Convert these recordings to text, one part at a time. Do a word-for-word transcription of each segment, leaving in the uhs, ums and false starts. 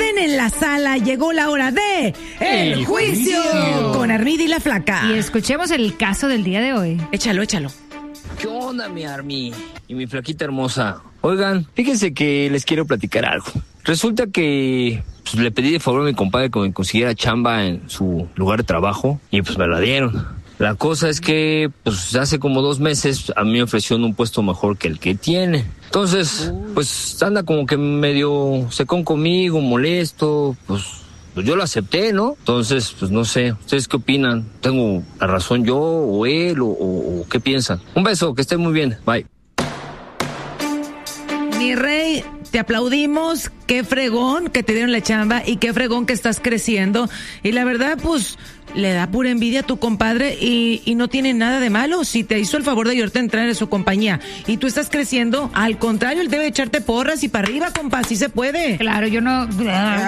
orden en la sala, llegó la hora de El, el juicio, juicio con Armida y la Flaca. Y escuchemos el caso del día de hoy. Échalo, échalo. ¿Qué onda, mi Armi? Y mi flaquita hermosa. Oigan, fíjense que les quiero platicar algo. Resulta que pues, le pedí de favor a mi compadre que me consiguiera chamba en su lugar de trabajo y pues me la dieron. La cosa es que pues hace como dos meses a mí me ofrecieron un puesto mejor que el que tiene. Entonces, pues anda como que medio secón conmigo, molesto, pues... Pues yo lo acepté, ¿no? Entonces, pues no sé, ¿ustedes qué opinan? ¿Tengo la razón yo o él o, o, o qué piensan? Un beso, que estén muy bien, bye. Mi rey, te aplaudimos, qué fregón que te dieron la chamba y qué fregón que estás creciendo. Y la verdad, pues, le da pura envidia a tu compadre y, y no tiene nada de malo. Si te hizo el favor de ayudarte a entrar en su compañía y tú estás creciendo, al contrario, él debe echarte porras y para arriba, compa, así se puede. Claro, yo no... le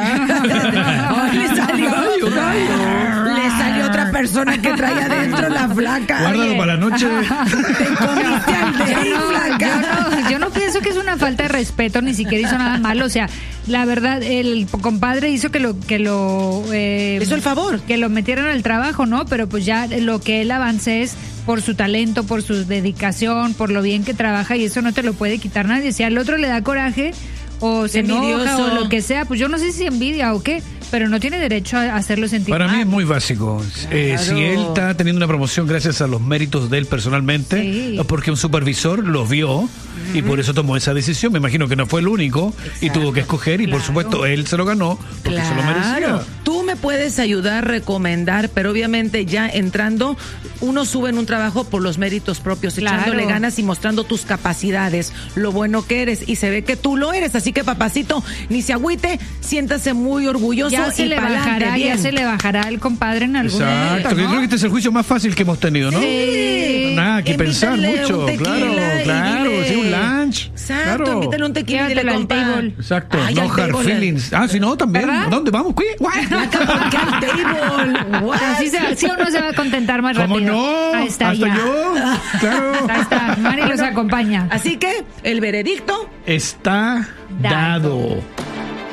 salió, le salió otra persona que trae adentro la Flaca. Guárdalo Oye, para la noche. Te comiste al rey, yo, no, Flaca. yo, no, yo no pienso que es una falta de respeto, ni siquiera hizo nada malo. O sea, la verdad, el compadre hizo que lo... que lo eh, hizo el favor. Que lo metieran al trabajo, ¿no? Pero pues ya lo que él avance es por su talento, por su dedicación, por lo bien que trabaja y eso no te lo puede quitar nadie. Si al otro le da coraje o se enoja o lo que sea, pues yo no sé si envidia o qué, pero no tiene derecho a hacerlo sentir Para mal. mí es muy básico. Claro. Eh, si él está teniendo una promoción gracias a los méritos de él personalmente, Sí. porque un supervisor lo vio uh-huh. y por eso tomó esa decisión. Me imagino que no fue el único. Exacto. Y tuvo que escoger y claro. por supuesto él se lo ganó porque claro. se lo merecía. Tú me puedes ayudar, recomendar, pero obviamente ya entrando, uno sube en un trabajo por los méritos propios, Claro. echándole ganas y mostrando tus capacidades, lo bueno que eres, y se ve que tú lo eres, así que papacito, ni se agüite, siéntase muy orgulloso. Ya se y le bajará, ya se le bajará al compadre en algún Exacto, momento, que ¿no? yo creo que este es el juicio más fácil que hemos tenido, ¿no? Sí. Nada que pensar Invítale mucho, un tequila claro, y claro, dile- sí, un lunch. Exacto, claro. invítale un tequila y dile, Llévatelo al compa. table. Exacto, Ay, no al hard table. feelings. Ah, si no, también. ¿Verdad? ¿Dónde vamos? ¿Qué? ¿Por qué al table? What? Así se, sí uno se va a contentar más ¿Cómo rápido. no? Ahí está, Hasta ya. yo. Claro. Ahí está, Mari los acompaña. Así que, el veredicto Está dado.